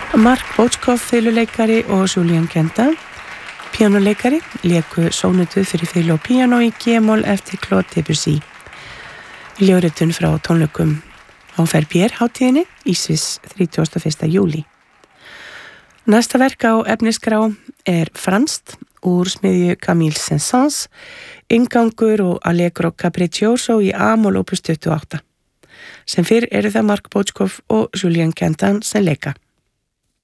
Mark Botchkov, fiðluleikari og Julian Quentin, píanuleikari, léku sónutu fyrir fiðlu og píanó í G-moll eftir Claude Debussy. Ljóðritun frá tónleikum á Verbier-hátíðinni í Sviss 31. júlí. Næsta verk á efnisgrá franskt úr smiðju Camille Saint-Saëns, inngangur og Allegro Capriccioso í A-moll opus 28. Sem fyrr eru það Mark Botchkov og Julian Quentin sem leika.